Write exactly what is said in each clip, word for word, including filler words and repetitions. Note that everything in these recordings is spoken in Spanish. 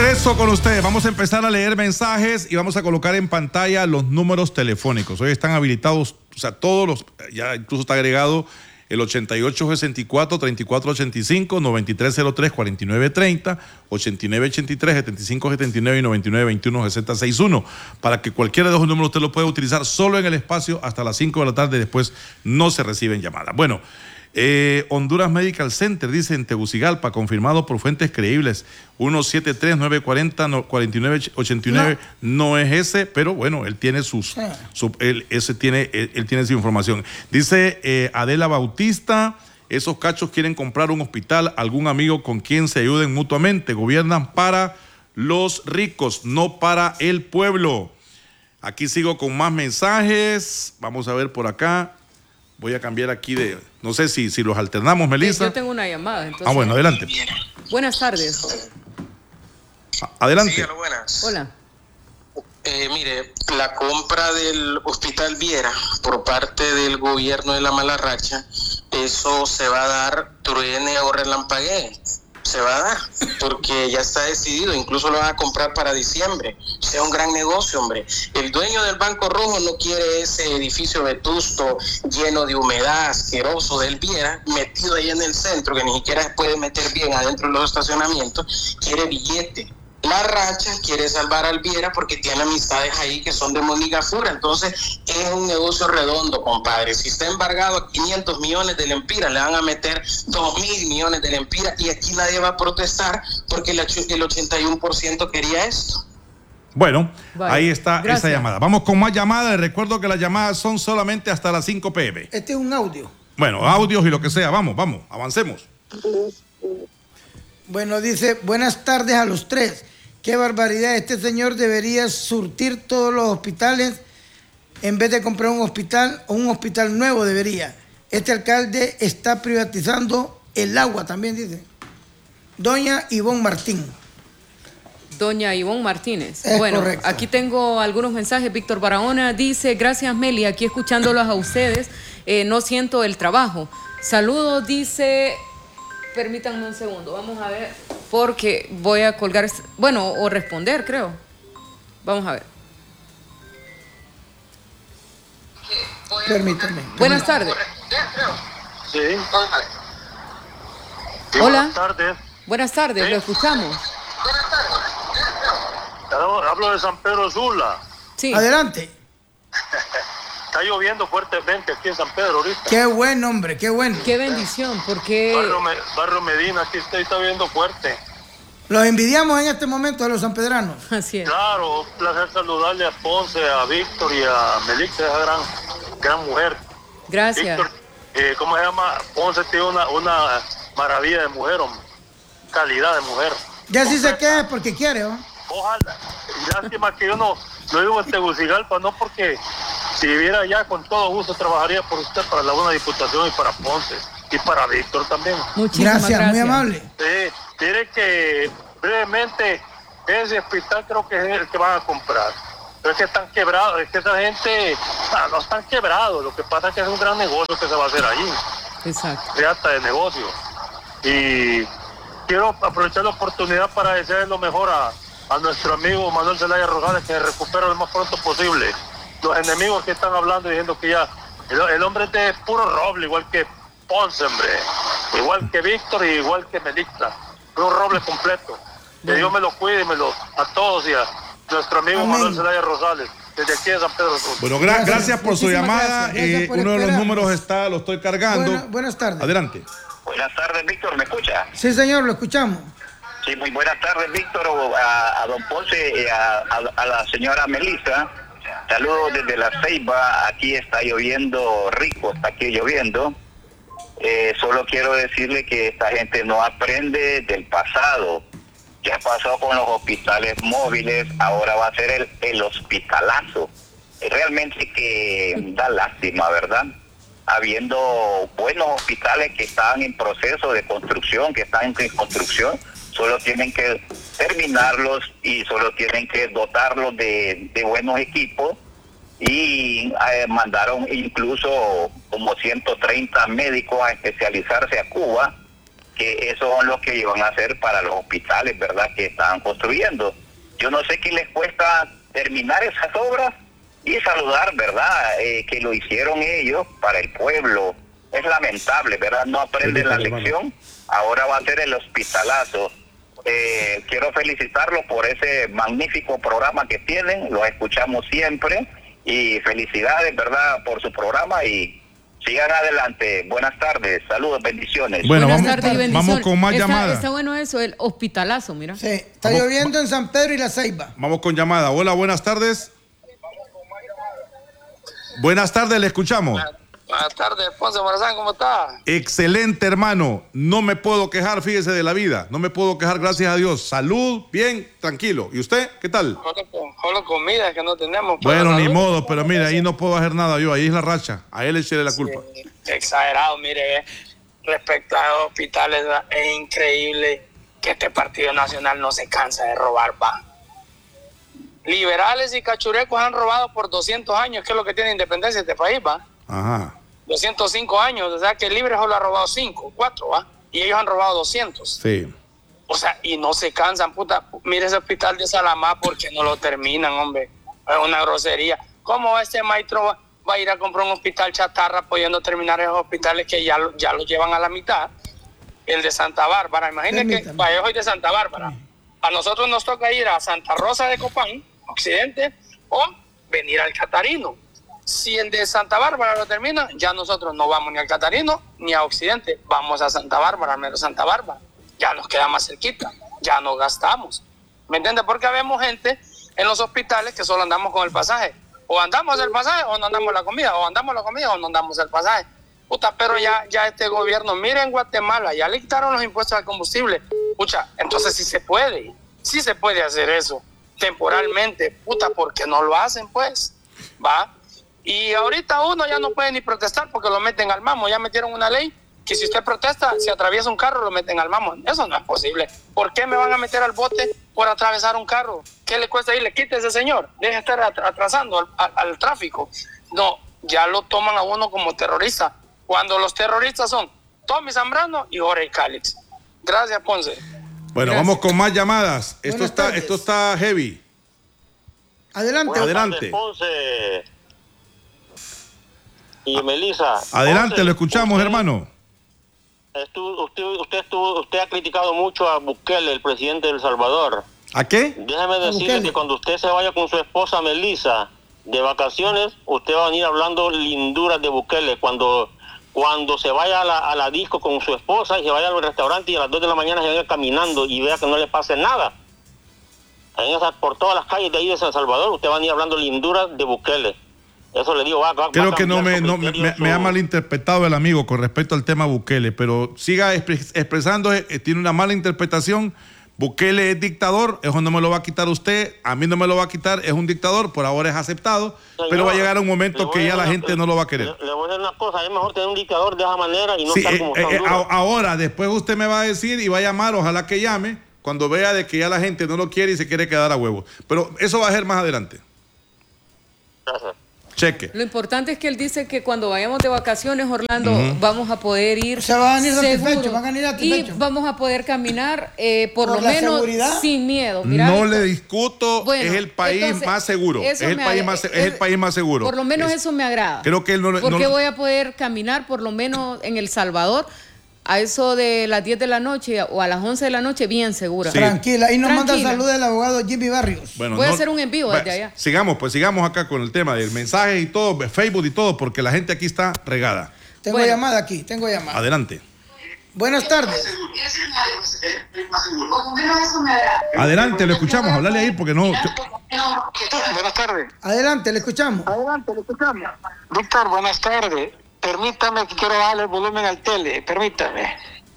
Regreso con ustedes. Vamos a empezar a leer mensajes y vamos a colocar en pantalla los números telefónicos. Hoy están habilitados, o sea, todos los, ya incluso está agregado el ochenta y ocho sesenta y cuatro, treinta y cuatro ochenta y cinco, noventa y tres cero tres, cuarenta y nueve treinta, ochenta y nueve ochenta y tres, setenta y cinco setenta y nueve y noventa y nueve veintiuno sesenta sesenta y uno, para que cualquiera de esos números usted lo pueda utilizar solo en el espacio hasta las cinco de la tarde. Después no se reciben llamadas. Bueno, eh, Honduras Medical Center, dice en Tegucigalpa, confirmado por fuentes creíbles, uno siete tres nueve cuatro cero cuatro nueve ocho nueve. No. no es ese, pero bueno, él tiene sus, sí. su, él, ese tiene, él, él tiene su información. Dice eh, Adela Bautista, esos cachos quieren comprar un hospital, algún amigo con quien se ayuden mutuamente, gobiernan para los ricos, no para el pueblo. Aquí sigo con más mensajes, vamos a ver por acá. Voy a cambiar aquí de... No sé si, si los alternamos, Melissa. Yo tengo una llamada. Entonces... Ah, bueno, adelante. Buenas tardes. Adelante. Sí, buenas. Hola. Eh, mire, la compra del Hospital Viera por parte del gobierno de la Mala Racha, eso se va a dar truene o relampaguee. Se va a dar, porque ya está decidido, incluso lo van a comprar para diciembre. Sea un gran negocio, hombre. El dueño del Banco Rojo no quiere ese edificio vetusto, lleno de humedad, asqueroso del Viera, metido ahí en el centro, que ni siquiera se puede meter bien adentro de los estacionamientos. Quiere billete. La Racha quiere salvar al Viera porque tiene amistades ahí que son de Mónica Fura. Entonces es un negocio redondo, compadre. Si está embargado a quinientos millones de lempiras, le van a meter dos mil millones de lempiras y aquí nadie va a protestar porque el ochenta y uno por ciento quería esto. Bueno, vale. Ahí está. Gracias. Esa llamada. Vamos con más llamadas. Les recuerdo que las llamadas son solamente hasta las cinco pe eme. Este es un audio. Bueno, audios y lo que sea. Vamos, vamos, avancemos. Bueno, dice, buenas tardes a los tres. Qué barbaridad, este señor debería surtir todos los hospitales en vez de comprar un hospital o un hospital nuevo debería. Este alcalde está privatizando el agua también, dice. Doña Ivonne Martín. Doña Ivonne Martínez. Es bueno, correcto. Aquí tengo algunos mensajes. Víctor Barahona dice, gracias Meli, aquí escuchándolos a ustedes, eh, no siento el trabajo. Saludos, dice... Permítanme un segundo, vamos a ver, porque voy a colgar, bueno, o responder, creo. Vamos a ver. Permítame. Buenas tardes. Sí. Hola. Buenas tardes. Buenas tardes, ¿Sí? Lo escuchamos. Hablo de San Pedro Sula. Sí. Adelante. Está lloviendo fuertemente aquí en San Pedro ahorita. Qué buen hombre, qué bueno. Qué bendición, porque... Barrio, Me, Barrio Medina, aquí está, está lloviendo fuerte. Los envidiamos en este momento a los sanpedranos. Así es. Claro, un placer saludarle a Ponce, a Víctor y a Melissa, esa gran, gran mujer. Gracias. Víctor, eh, ¿cómo se llama? Ponce tiene una, una maravilla de mujer, hombre. Calidad de mujer. Ya sí sé qué es porque quiere, ¿no? Ojalá. Lástima que yo no, no vivo en Tegucigalpa, no porque... Si viviera allá, con todo gusto trabajaría por usted para la buena diputación y para Ponce y para Víctor también. Muchísimas gracias, gracias, muy amable. Sí, mire que brevemente ese hospital creo que es el que van a comprar. Pero es que están quebrados, es que esa gente no, no están quebrados. Lo que pasa es que es un gran negocio que se va a hacer allí. Exacto. Trata de negocio. Y quiero aprovechar la oportunidad para desearle lo mejor a, a nuestro amigo Manuel Zelaya Rosales, que se recupere lo más pronto posible. Los enemigos que están hablando diciendo que ya el, el hombre es de puro roble, igual que Ponce, hombre, igual que Víctor y igual que Melissa, un roble completo. Que Dios me lo cuide y me lo a todos y a nuestro amigo Amén. Manuel Zelaya Rosales, desde aquí de San Pedro Sur. Bueno, gra gracias, gracias por su llamada. Gracias, gracias eh, por uno esperar. de los números está, lo estoy cargando. Buena, buenas tardes. Adelante. Buenas tardes, Víctor, ¿me escucha? Sí, señor, lo escuchamos. Sí, muy buenas tardes, Víctor, a, a don Ponce y a, a, a la señora Melissa. Saludos desde La Ceiba, aquí está lloviendo rico, está aquí lloviendo. Eh, solo quiero decirle que esta gente no aprende del pasado. Ya pasó con los hospitales móviles, ahora va a ser el, el hospitalazo. Realmente que da lástima, ¿verdad? Habiendo buenos hospitales que están en proceso de construcción, que están en construcción, solo tienen que terminarlos y solo tienen que dotarlos de, de buenos equipos y eh, mandaron incluso como ciento treinta médicos a especializarse a Cuba, que esos son los que iban a hacer para los hospitales, ¿verdad?, que estaban construyendo. Yo no sé qué les cuesta terminar esas obras y saludar, ¿verdad?, eh, que lo hicieron ellos para el pueblo. Es lamentable, ¿verdad? No aprenden la lección. Ahora va a ser el hospitalazo. Eh, quiero felicitarlos por ese magnífico programa que tienen. Los escuchamos siempre. Y felicidades, ¿verdad?, por su programa. Y sigan adelante. Buenas tardes. Saludos, bendiciones. Bueno, Buenas vamos, tardes y bendiciones. vamos con más está, llamadas. Está bueno eso, el hospitalazo, mira. Sí, está Vamos, lloviendo va- en San Pedro y La Ceiba. Vamos con llamada. Hola, buenas tardes. Buenas tardes, le escuchamos. Buenas tardes, Ponce Morazán, ¿cómo está? Excelente, hermano. No me puedo quejar, fíjese, de la vida. No me puedo quejar, gracias a Dios. Salud, bien, tranquilo. ¿Y usted, qué tal? Solo, con- solo comida que no tenemos. pero Bueno, ni salud. modo, pero mire, ahí no puedo hacer nada yo. Ahí es la racha. A él echarle la culpa. Sí, exagerado, mire, eh, respecto a los hospitales, es increíble que este Partido Nacional no se cansa de robar, va. Liberales y cachurecos han robado por doscientos años, que es lo que tiene independencia este país, va. Ajá. doscientos cinco años, o sea que el Libre solo ha robado cinco, cuatro, va. Y ellos han robado doscientos. Sí. O sea, y no se cansan, puta. Mire ese hospital de Salamá porque no lo terminan, hombre. Es una grosería. ¿Cómo este maestro va, va a ir a comprar un hospital chatarra pudiendo terminar esos hospitales que ya, lo- ya lo llevan a la mitad? El de Santa Bárbara, imagínate que Permítame. para yo soy de Santa Bárbara. A nosotros nos toca ir a Santa Rosa de Copán, Occidente, o venir al Catarino. Si el de Santa Bárbara lo termina, ya nosotros no vamos ni al Catarino ni a Occidente, vamos a Santa Bárbara, mero Santa Bárbara. Ya nos queda más cerquita, ya no gastamos. ¿Me entiendes? Porque vemos gente en los hospitales que solo andamos con el pasaje. O andamos el pasaje o no andamos la comida, o andamos la comida o no andamos el pasaje. Puta, pero ya, ya este gobierno, miren Guatemala, ya le quitaron los impuestos al combustible. Pucha, entonces sí se puede, sí se puede hacer eso temporalmente. Puta, ¿por qué no lo hacen, pues? ¿Va? Y ahorita uno ya no puede ni protestar porque lo meten al mamo. Ya metieron una ley que si usted protesta, si atraviesa un carro, lo meten al mamo. Eso no es posible. ¿Por qué me van a meter al bote por atravesar un carro? ¿Qué le cuesta irle? Quite ese señor. Deje de estar at- atrasando al, al- al tráfico. No, ya lo toman a uno como terrorista. Cuando los terroristas son Tommy Zambrano y Jorge Calix. Gracias, Ponce. Bueno, Gracias. vamos con más llamadas. Esto Buenas está, tardes. esto está heavy. Adelante. Buenas Adelante. Ponce. Y Melissa. Adelante, Ponce, lo escuchamos, usted- hermano. estuvo- usted, usted, estuvo, usted ha criticado mucho a Bukele, el presidente de El Salvador. ¿A qué? Déjame decirle Bukele. que cuando usted se vaya con su esposa Melissa de vacaciones, usted va a venir hablando linduras de Bukele. Cuando cuando se vaya a la, a la disco con su esposa y se vaya al restaurante y a las dos de la mañana se venga caminando y vea que no le pase nada. En esa, por todas las calles de ahí de San Salvador, usted va a venir hablando linduras de Bukele. Eso le digo, va, va, va Creo a que no cambiar me, su no, me, criterio, me- su- me ha malinterpretado el amigo con respecto al tema Bukele, pero siga expres- expresando, eh, tiene una mala interpretación. Bukele es dictador, eso no me lo va a quitar usted, a mí no me lo va a quitar, es un dictador, por ahora es aceptado, Señor, pero va a llegar un le momento voy que a ya la decir gente una- no lo va a querer. Le, le voy a decir una cosa, es mejor tener un dictador de esa manera y no Sí, estar eh, como eh, está eh, Honduras. a- ahora, después usted me va a decir y va a llamar, ojalá que llame, cuando vea de que ya la gente no lo quiere y se quiere quedar a huevo. Pero eso va a ser más adelante. Gracias. Cheque. Lo importante es que él dice que cuando vayamos de vacaciones, Orlando, vamos a poder ir O sea, van a venir seguro. satisfechos, van a venir y satisfechos. vamos a poder caminar eh, por, Por lo la menos seguridad. sin miedo. Mira, No esto- le discuto, Bueno, es el país entonces, más seguro. Es eso el me país ag- más, es es- el país más seguro. Por lo menos Es- eso me agrada. Creo que él no, no- Porque no- voy a poder caminar por lo menos en El Salvador a eso de las diez de la noche o a las once de la noche bien segura. Sí. Tranquila. Y nos manda Tranquila. saludos el abogado Jimmy Barrios. Bueno, Voy a no- hacer un en vivo va- desde allá. Sigamos, pues sigamos acá con el tema del mensaje y todo, Facebook y todo, porque la gente aquí está regada. Tengo Bueno. llamada aquí, tengo llamada. Adelante. Buenas tardes. Adelante, lo escuchamos. Hablarle ahí porque no. Buenas tardes. Adelante, le escuchamos. Adelante, le escuchamos. Víctor, buenas tardes. Permítame que quiero bajarle el volumen al tele. Permítame.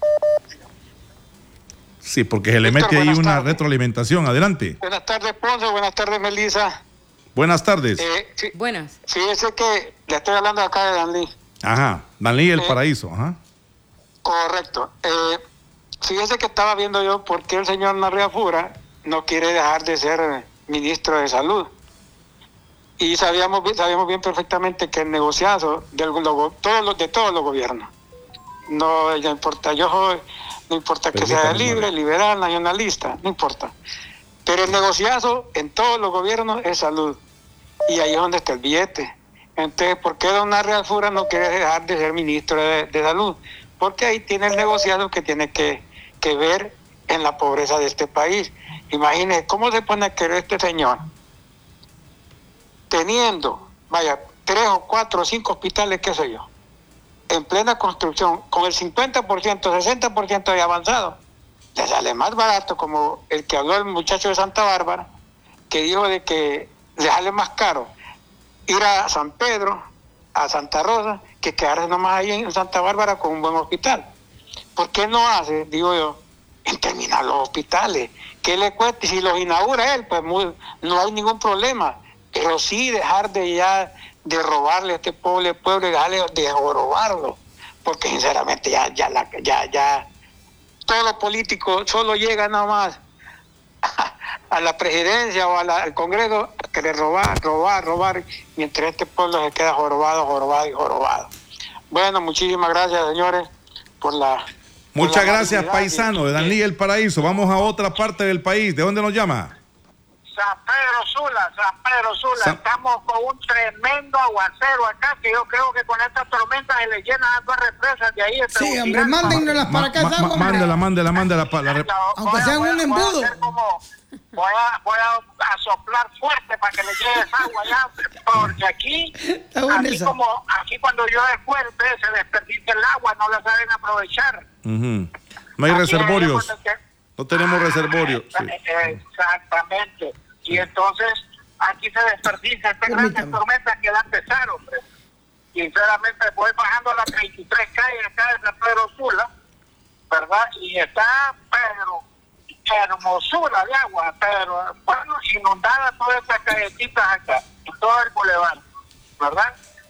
Sí, porque se le Víctor, mete ahí buenas una tardes. retroalimentación. Adelante. Buenas tardes, Ponce. Buenas tardes, Melissa. Buenas tardes. Eh, fí- Buenas. fíjese que le estoy hablando acá de Danlí. Ajá. Danlí el Eh. Paraíso. Ajá. Correcto. Eh, fíjese que estaba viendo yo por qué el señor Narria Fura no quiere dejar de ser ministro de Salud. Y sabíamos, bien- sabíamos bien perfectamente que el negociazo del, lo- todos los, de todos los gobiernos no, no importa, yo soy, no importa que sea libre, liberal, nacionalista, no importa. Pero el negociazo en todos los gobiernos es salud. Y ahí es donde está el billete. Entonces, ¿por qué don Arre Alfura no quiere dejar de ser ministro de, de salud? Porque ahí tiene el negociado que tiene que, que ver en la pobreza de este país. Imagínese cómo se pone a querer este señor teniendo, vaya, tres o cuatro o cinco hospitales, qué sé yo, en plena construcción, con el cincuenta por ciento, sesenta por ciento de avanzado. Le sale más barato, como el que habló el muchacho de Santa Bárbara, que dijo de que le sale más caro ir a San Pedro, a Santa Rosa, que quedarse nomás ahí en Santa Bárbara con un buen hospital. ¿Por qué no hace, digo yo, en terminar los hospitales? ¿Qué le cuesta? Y si los inaugura él, pues muy, no hay ningún problema. Pero sí dejar de ya de robarle a este pobre pueblo y dejarle de jorobarlo. Porque sinceramente ya, ya, la, ya, ya, todos los políticos solo llegan nada más a la presidencia o a la, al Congreso a querer robar, robar, robar, mientras este pueblo se queda jorobado, jorobado y jorobado. Bueno, muchísimas gracias, señores, por la... Muchas por la gracias, paisano, de Danlí El Paraíso. Vamos a otra parte del país. ¿De dónde nos llama? San Pedro Sula, San Pedro Sula. San... Estamos con un tremendo aguacero acá, que yo creo que con estas tormentas se le llenan las dos represas de ahí. Sí, hombre, mándenlas para acá. Ma, ma, mándela, mándela, mándela. La rep... Aunque sean un embudo. Voy a, voy a, a soplar fuerte para que le llegue esa agua allá, porque aquí, aquí, como, aquí cuando llueve fuerte se desperdicia el agua, no la saben aprovechar. Uh-huh. No hay aquí reservorios, que... no tenemos ah, reservorios. Sí. Exactamente, y entonces aquí se desperdicia estas grandes tormentas que dan pesar, hombre. Sinceramente voy bajando a las treinta y tres calles acá de San Pedro Sula, ¿verdad? Y está, pero... hermosura de agua, pero bueno, inundada todas estas callecitas acá, y todo el bulevar, ¿verdad?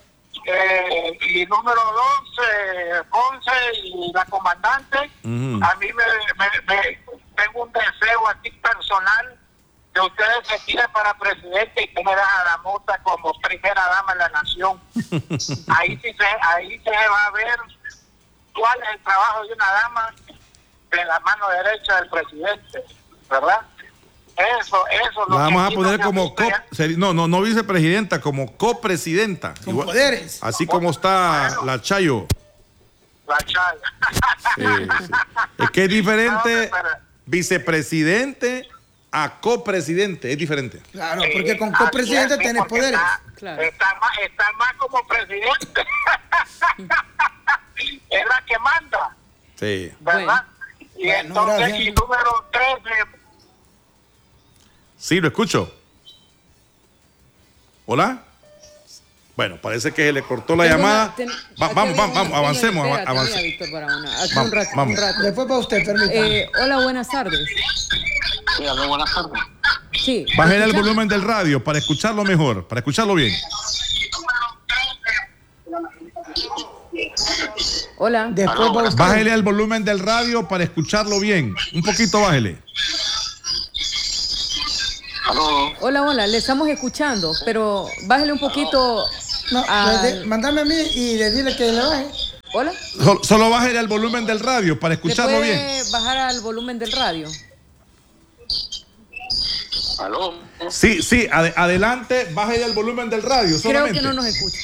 Eh, y número dos, eh, Ponce y la comandante, uh-huh. A mí me, me, me tengo un deseo aquí personal de ustedes se tiren para presidente y tener a la Mota como primera dama de la nación. ahí sí se, ahí se va a ver cuál es el trabajo de una dama de la mano derecha del presidente, ¿verdad? Eso, eso. La vamos a poner como co, no, no, no vicepresidenta, como copresidenta. Con igual, poderes. Así como está bueno, la Chayo. La Chayo. Sí, sí. Es que es diferente no, vicepresidente a copresidente, es diferente. Claro, porque con copresidente tienes poderes. Está, claro. está, más, está más como presidente. Es la que manda. Sí. ¿Verdad? Bueno. Y bueno, entonces, gracias. Y número tres. Eh, Sí, lo escucho. ¿Hola? Bueno, parece que se le cortó la tengo llamada. Una, ten, Va, vamos, vamos, vamos, avancemos. Espera, avancemos. Víctor Barahona. Aquí vamos, un rato, vamos. un rato. Después para usted, permítame. Eh, hola, buenas tardes. Sí, hola, buenas tardes. Sí. Bájale el volumen del radio para escucharlo mejor, para escucharlo bien. Hola. Después bájale al volumen del radio para escucharlo bien. Un poquito bájale. Aló. Hola, hola, le estamos escuchando, pero bájale un poquito. No, al... Mándame a mí y decirle que le baje. Hola. Solo, solo bájale al volumen del radio para escucharlo ¿Le puede bien. bajar al volumen del radio? Aló. Sí, sí, ad adelante, bájale al volumen del radio. Solamente. Creo que no nos escucha.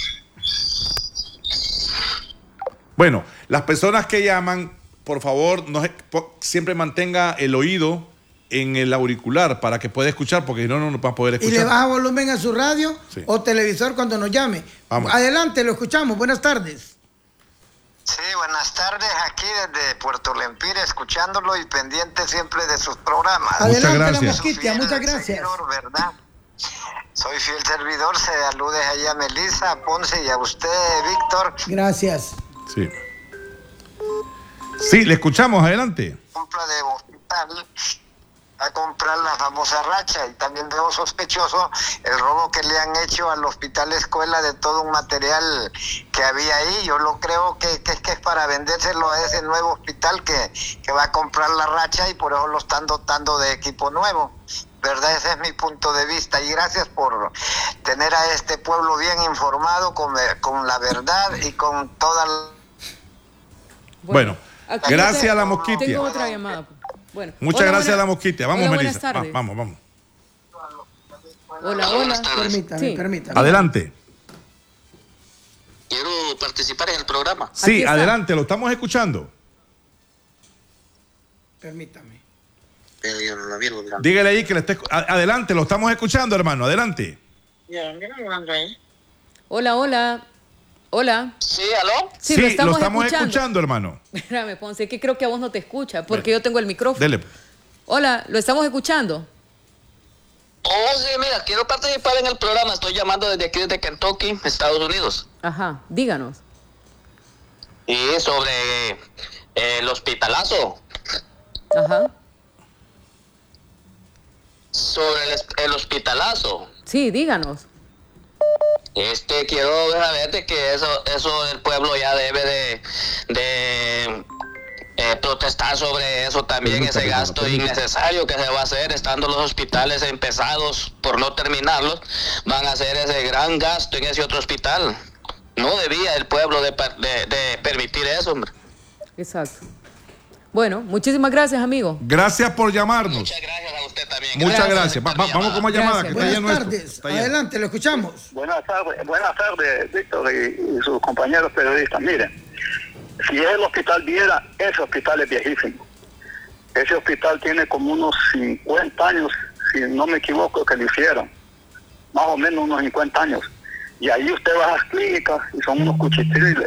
Bueno, las personas que llaman, por favor, no, siempre mantenga el oído en el auricular para que pueda escuchar, porque si no, no nos va a poder escuchar. ¿Y le baja volumen a su radio sí. o televisor cuando nos llame? Vamos. Adelante, lo escuchamos. Buenas tardes. Sí, buenas tardes. Aquí desde Puerto Lempira, escuchándolo y pendiente siempre de sus programas. Adelante, muchas gracias. La mosquitia, muchas gracias. Servidor, ¿verdad? Soy fiel servidor. Se saludes allá a Melissa, a Ponce y a usted, Víctor. Gracias. Sí. Sí, le escuchamos. Adelante. Compra de hospital a comprar la famosa racha, y también veo sospechoso el robo que le han hecho al hospital escuela de todo un material que había ahí. Yo lo creo que, que, que es para vendérselo a ese nuevo hospital que, que va a comprar la racha, y por eso lo están dotando de equipo nuevo, ¿verdad? Ese es mi punto de vista, y gracias por tener a este pueblo bien informado con, con la verdad y con toda la... Bueno, bueno gracias te, a la Mosquitia. Tengo otra llamada. Bueno, muchas hola, gracias buena, a la Mosquitia. Vamos, hola, Melissa. Buenas tardes. Ah, vamos, vamos. Hola, hola. Permítame, sí. permítame. Adelante. Quiero participar en el programa. Sí, adelante, lo estamos escuchando. Permítame. Dígale ahí que le esté... Adelante, lo estamos escuchando, hermano. Adelante. Hola, hola. Hola. Sí, ¿aló? Sí, sí lo estamos, lo estamos escuchando. escuchando, hermano. Espérame, Ponce, que creo que a vos no te escucha, porque Ven. yo tengo el micrófono. Dele. Hola, ¿lo estamos escuchando? Oh, sí, mira, quiero participar en el programa. Estoy llamando desde aquí, desde Kentucky, Estados Unidos. Ajá, díganos. Y sobre eh, el hospitalazo. Ajá. Sobre el, el hospitalazo. Sí, díganos. Este, quiero saber de que eso, eso el pueblo ya debe de, de eh, protestar sobre eso también, ese gasto innecesario que se va a hacer, estando los hospitales empezados por no terminarlos, van a hacer ese gran gasto en ese otro hospital. No debía el pueblo de, de, de permitir eso, hombre. Exacto. Bueno, muchísimas gracias, amigo. Gracias por llamarnos. Muchas gracias a usted también. Muchas gracias. gracias. Va, vamos con más llamadas. Que Buenas está tardes. Está Adelante, lo escuchamos. Buenas tardes, buenas tardes, Víctor y, y sus compañeros periodistas. Miren, si es el hospital Viera, ese hospital es viejísimo. Ese hospital tiene como unos cincuenta años, si no me equivoco, que lo hicieron. Más o menos unos cincuenta años. Y ahí usted va a las clínicas y son unos cuchitriles.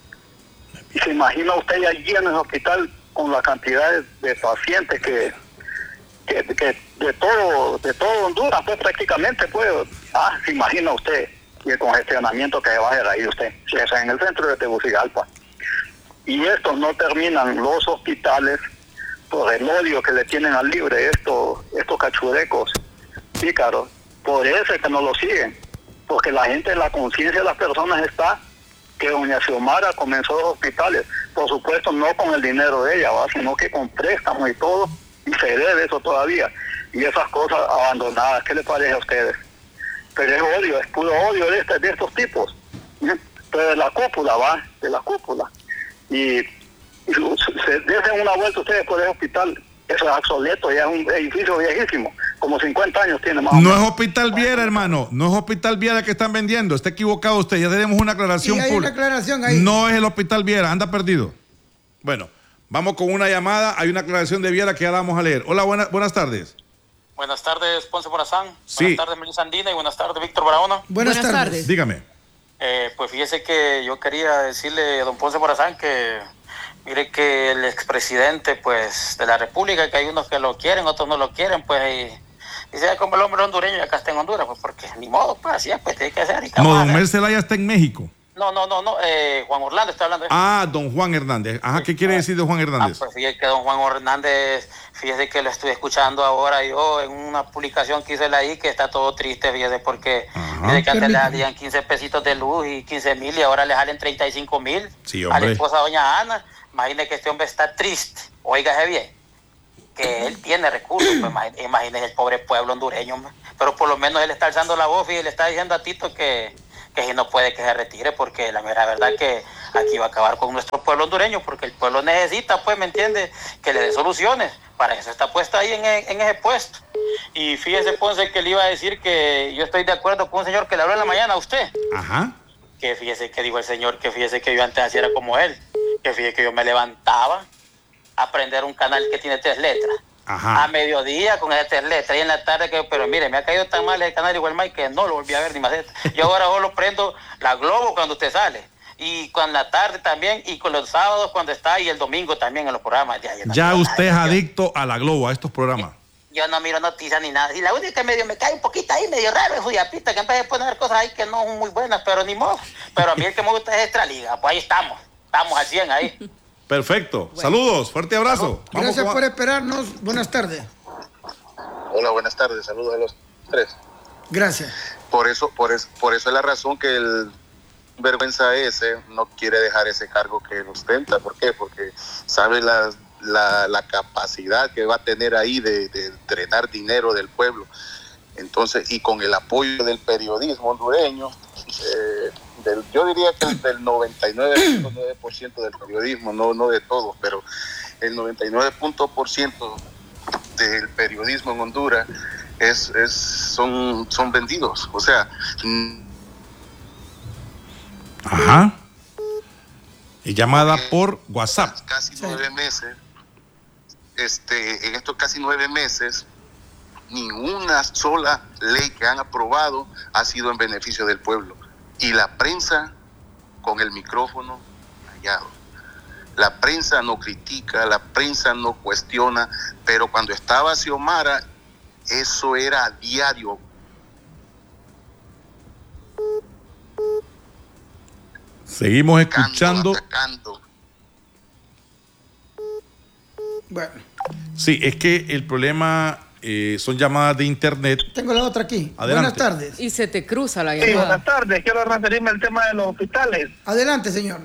Y se imagina usted ya lleno el hospital con la cantidad de, de pacientes que, que, que de todo de todo Honduras, pues prácticamente, pues, ah, se imagina usted y el congestionamiento que va a hacer ahí usted, si es en el centro de Tegucigalpa. Y estos no terminan los hospitales por el odio que le tienen al libre, estos, estos cachurecos, pícaros, por eso es que no lo siguen, porque la gente, la conciencia de las personas está que doña Xiomara comenzó los hospitales, por supuesto no con el dinero de ella, ¿va? Sino que con préstamos y todo, y se debe eso todavía, y esas cosas abandonadas. ¿Qué le parece a ustedes? Pero es odio, es puro odio de, este, de estos tipos, ¿eh? Pero de la cúpula, va, de la cúpula, y, y se desen una vuelta ustedes por ese hospital, eso es obsoleto, ya es un edificio viejísimo, como cincuenta años tiene más o menos. No es Hospital Viera, hermano, no es Hospital Viera que están vendiendo, está equivocado usted, ya tenemos una aclaración. Sí, hay una aclaración ahí. No es el Hospital Viera, anda perdido. Bueno, vamos con una llamada, hay una aclaración de Viera que ya la vamos a leer. Hola, buena, buenas tardes. Buenas tardes, Ponce Morazán. Sí. Buenas tardes, Melissa Andina, y buenas tardes, Víctor Barahona. Buenas, buenas tardes. tardes. Dígame. Eh, pues fíjese que yo quería decirle a don Ponce Morazán que mire que el expresidente, pues, de la República, que hay unos que lo quieren, otros no lo quieren, pues, y, y sea como el hombre hondureño y acá está en Honduras, pues, porque ni modo, pues, así es, pues, tiene que ser. Y no, don Mel Zelaya está en México. No, no, no, no, eh, Juan Orlando está hablando. Ah, don Juan Hernández. Ajá, ¿qué quiere decir de Juan Hernández? Ah, pues fíjese que don Juan Hernández, fíjese que lo estoy escuchando ahora yo en una publicación que hice ahí, que está todo triste, fíjese, porque desde que antes le salían quince pesitos de luz y quince mil y ahora le salen treinta y cinco mil. Sí, a la esposa doña Ana. Imagínese que este hombre está triste, óigase bien, que él tiene recursos, pues imagínese el pobre pueblo hondureño, pero por lo menos él está alzando la voz y le está diciendo a Tito que, que si no puede que se retire, porque la mera verdad es que aquí va a acabar con nuestro pueblo hondureño, porque el pueblo necesita, pues, ¿me entiende?, que le dé soluciones, para eso está puesto ahí en, en ese puesto. Y fíjese, Ponce, que le iba a decir que yo estoy de acuerdo con un señor que le habló en la mañana a usted. Ajá. Que fíjese que dijo el señor, que fíjese que yo antes así era como él. Que fíjese que yo me levantaba a aprender un canal que tiene tres letras. Ajá. A mediodía con esas tres letras y en la tarde, que, pero mire, me ha caído tan mal el canal igual Mike que no lo volví a ver ni más. Yo ahora solo prendo la Globo cuando usted sale. Y con la tarde también, y con los sábados cuando está, y el domingo también en los programas. Ya, no ya usted es adicto a la Globo, a estos programas. Yo no miro noticias ni nada. Y la única que medio me cae un poquito ahí, medio raro, es Juyapita, que empecé a poner cosas ahí que no son muy buenas, pero ni modo. Pero a mí el que me gusta es Extraliga, pues ahí estamos. Estamos al cien ahí. Perfecto. Bueno. Saludos, fuerte abrazo. Vamos Gracias por esperarnos. Buenas tardes. Hola, buenas tardes. Saludos a los tres. Gracias. Por eso, por eso, por eso es la razón que el vergüenza ese no quiere dejar ese cargo que él ostenta. ¿Por qué? Porque sabe la, la, la capacidad que va a tener ahí de, de drenar dinero del pueblo. Entonces, y con el apoyo del periodismo hondureño, eh, del, yo diría que del noventa y nueve punto nueve por ciento del periodismo, no, no de todos, pero el noventa y nueve por ciento del periodismo en Honduras es, es, son, son vendidos. O sea... Ajá. Y llamada por WhatsApp. Casi nueve meses, este, en estos casi nueve meses, ni una sola ley que han aprobado ha sido en beneficio del pueblo. Y la prensa con el micrófono callado. La prensa no critica, la prensa no cuestiona, pero cuando estaba Xiomara, eso era a diario. Seguimos escuchando. Atacando. Bueno. Sí, es que el problema eh, son llamadas de internet. Tengo la otra aquí. Adelante. Buenas tardes. Y se te cruza la Sí, llamada. buenas tardes. Quiero referirme al tema de los hospitales. Adelante, señor.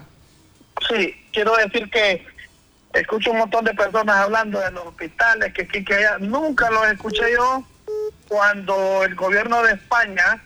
Sí, quiero decir que escucho un montón de personas hablando de los hospitales, que aquí, que allá. Nunca los escuché yo cuando el gobierno de España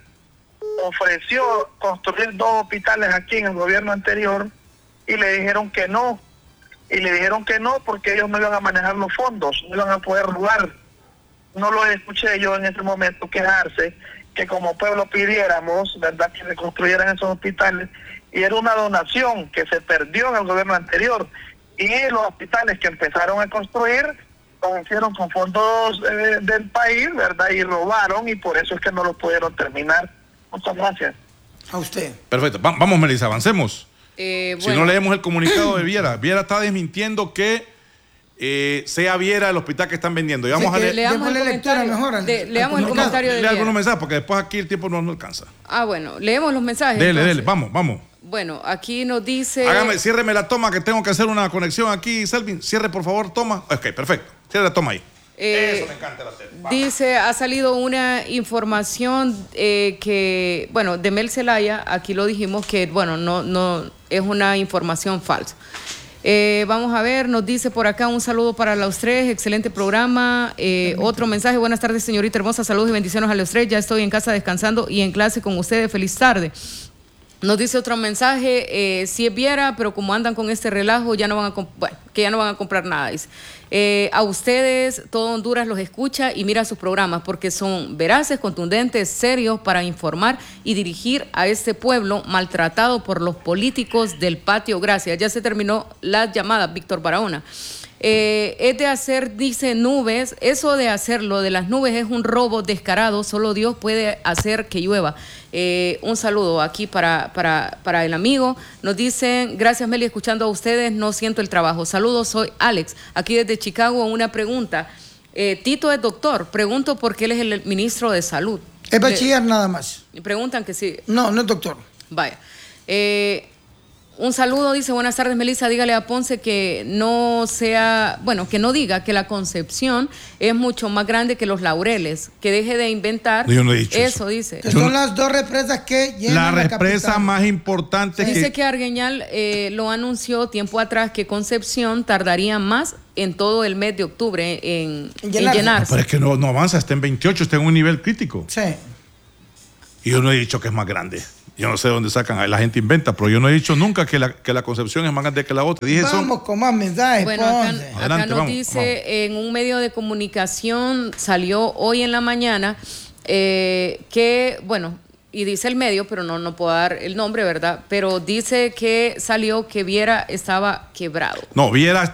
ofreció construir dos hospitales aquí en el gobierno anterior y le dijeron que no. Y le dijeron que no porque ellos no iban a manejar los fondos, no iban a poder jugar. No los escuché yo en ese momento quejarse que como pueblo pidiéramos, ¿verdad?, que se construyeran esos hospitales, y era una donación que se perdió en el gobierno anterior, y los hospitales que empezaron a construir los hicieron con fondos eh, del país, ¿verdad?, y robaron, y por eso es que no los pudieron terminar. Muchas gracias. A usted. Perfecto. Va- vamos, Melissa, avancemos. Eh, Si bueno. no leemos el comunicado de Viera. Viera está desmintiendo que eh, sea Viera el hospital que están vendiendo. Y vamos Sí, a que leer. Leamos el Démosle lectura comentario, mejor al- de- al leamos el comunicado. comentario de Lea algunos Viera. mensajes porque después aquí el tiempo no nos alcanza. Ah, bueno, leemos los mensajes. Dele, entonces. dele, vamos, vamos. Bueno, aquí nos dice... Hágame, ciérreme la toma que tengo que hacer una conexión aquí, Selvin. Cierre, por favor, toma. Ok, perfecto. Cierre la toma ahí. Eh, Eso me encanta la tele. Vamos. Dice, ha salido una información eh, que, bueno, de Mel Zelaya, aquí lo dijimos que, bueno, no, no es una información falsa. Eh, vamos a ver, nos dice por acá un saludo para los tres, excelente programa. Eh, otro mensaje, buenas tardes, señorita hermosa, saludos y bendiciones a los tres. Ya estoy en casa descansando y en clase con ustedes, feliz tarde. Nos dice otro mensaje, eh, si es Viera, pero como andan con este relajo, ya no van a comp- bueno, que ya no van a comprar nada, dice. Eh, a ustedes, todo Honduras los escucha y mira sus programas porque son veraces, contundentes, serios para informar y dirigir a este pueblo maltratado por los políticos del patio. Gracias. Ya se terminó la llamada, Víctor Barahona. Eh, es de hacer, dice, nubes. Eso de hacerlo de las nubes es un robo descarado. Solo Dios puede hacer que llueva. Eh, un saludo aquí para, para, para el amigo. Nos dicen, gracias Meli, escuchando a ustedes, no siento el trabajo. Saludos, soy Alex, aquí desde Chicago. Una pregunta. Eh, Tito es doctor. Pregunto por qué él es el ministro de Salud. Es bachiller nada más. Me preguntan que sí. No, no es doctor. Vaya. Eh, un saludo, dice, buenas tardes Melissa, dígale a Ponce que no sea, bueno, que no diga que la Concepción es mucho más grande que los Laureles, que deje de inventar. Yo no he dicho eso, eso. dice. Que son las dos represas que llenan La la represa capital. más importante Dice que... que Argueñal eh, lo anunció tiempo atrás que Concepción tardaría más en todo el mes de octubre en, En en llenarse. llenarse. Pero es que no, no avanza, está en veintiocho, está en un nivel crítico. Sí. Y yo no he dicho que es más grande. Yo no sé de dónde sacan, la gente inventa, pero yo no he dicho nunca que la, que la Concepción es más grande que la otra. Dije eso. Vamos con más mensajes, Bueno, acá, Ponce. acá Adelante, nos vamos, dice vamos. en un medio de comunicación, salió hoy en la mañana, eh, que, bueno, y dice el medio, pero no, no puedo dar el nombre, ¿verdad? Pero dice que salió que Viera estaba quebrado. No, Viera